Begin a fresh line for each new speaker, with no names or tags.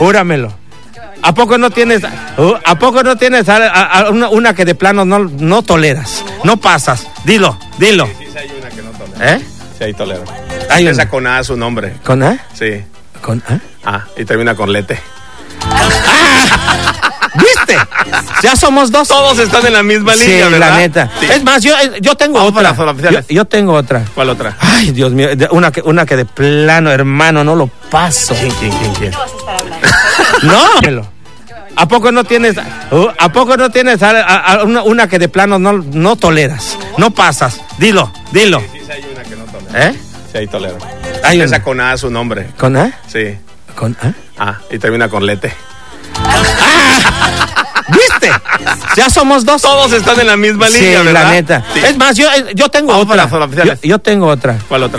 Júramelo. ¿A poco no tienes una que de plano no toleras? No pasas. Dilo.
Sí, hay una que no tolera. Sí, ahí tolero. Empieza con A su nombre.
¿Con A?
Sí.
¿Con A?
Ah, y termina con Lete.
¿Viste? Ya somos dos.
Todos están en la misma línea,
sí,
¿verdad?
La neta. Sí. Es más, yo tengo otra. Yo tengo otra.
¿Cuál otra?
Ay, Dios mío. Una que de plano, hermano, no lo paso.
¿Quién?
No vas a estar hablando.
No. ¿A poco no tienes una que de plano no toleras? No pasas. Dilo.
Sí, hay una que no tolera. Sí, ahí tolero. Empieza con A su nombre.
¿Con A?
Sí.
¿Con A?
Ah, y termina con Lete.
¿Viste? Ya somos dos.
Todos están en la misma línea,
sí,
¿verdad?
La neta. Sí. Es más, yo tengo otra.
Yo
tengo otra.
¿Cuál otra?